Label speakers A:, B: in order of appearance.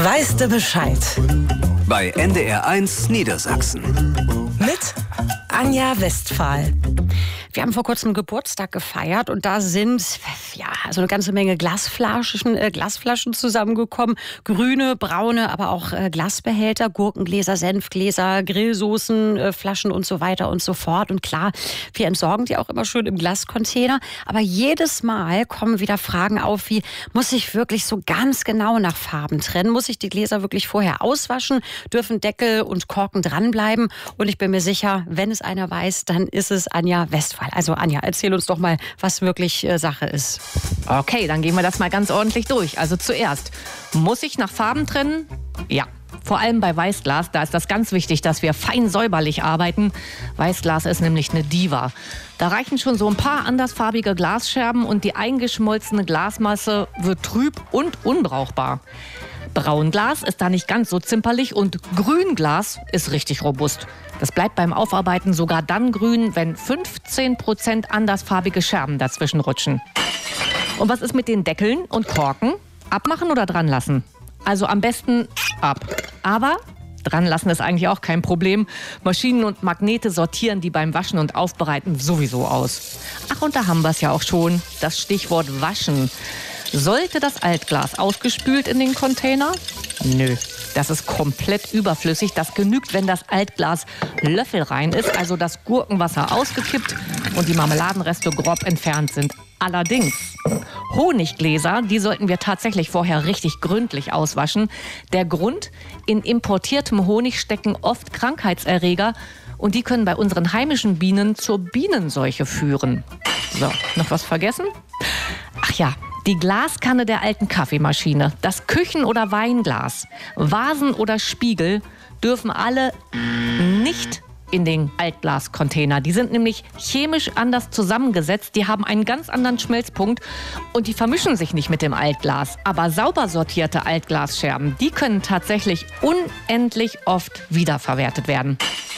A: Weißt du Bescheid?
B: Bei NDR1 Niedersachsen.
A: Mit Anja Westphal.
C: Wir haben vor kurzem Geburtstag gefeiert und da sind so eine ganze Menge Glasflaschen zusammengekommen. Grüne, braune, aber auch Glasbehälter, Gurkengläser, Senfgläser, Grillsoßen, Flaschen und so weiter und so fort. Und klar, wir entsorgen die auch immer schön im Glascontainer. Aber jedes Mal kommen wieder Fragen auf wie, muss ich wirklich so ganz genau nach Farben trennen? Muss ich die Gläser wirklich vorher auswaschen? Dürfen Deckel und Korken dranbleiben? Und ich bin mir sicher, wenn es einer weiß, dann ist es Anja Westphal. Also Anja, erzähl uns doch mal, was wirklich Sache ist.
D: Okay, dann gehen wir das mal ganz ordentlich durch. Also zuerst, muss ich nach Farben trennen? Ja. Vor allem bei Weißglas, da ist das ganz wichtig, dass wir fein säuberlich arbeiten. Weißglas ist nämlich eine Diva. Da reichen schon so ein paar andersfarbige Glasscherben und die eingeschmolzene Glasmasse wird trüb und unbrauchbar. Braunglas ist da nicht ganz so zimperlich und Grünglas ist richtig robust. Das bleibt beim Aufarbeiten sogar dann grün, wenn 15% andersfarbige Scherben dazwischen rutschen. Und was ist mit den Deckeln und Korken? Abmachen oder dran lassen? Also am besten ab. Aber dran lassen ist eigentlich auch kein Problem. Maschinen und Magnete sortieren die beim Waschen und Aufbereiten sowieso aus. Ach, und da haben wir es ja auch schon. Das Stichwort Waschen. Sollte das Altglas ausgespült in den Container? Nö, das ist komplett überflüssig. Das genügt, wenn das Altglas löffelrein ist, also das Gurkenwasser ausgekippt und die Marmeladenreste grob entfernt sind. Allerdings, Honiggläser, die sollten wir tatsächlich vorher richtig gründlich auswaschen. Der Grund, in importiertem Honig stecken oft Krankheitserreger und die können bei unseren heimischen Bienen zur Bienenseuche führen. So, noch was vergessen? Ach ja, die Glaskanne der alten Kaffeemaschine, das Küchen- oder Weinglas, Vasen oder Spiegel dürfen alle nicht in den Altglascontainer. Die sind nämlich chemisch anders zusammengesetzt. Die haben einen ganz anderen Schmelzpunkt und die vermischen sich nicht mit dem Altglas. Aber sauber sortierte Altglasscherben, die können tatsächlich unendlich oft wiederverwertet werden.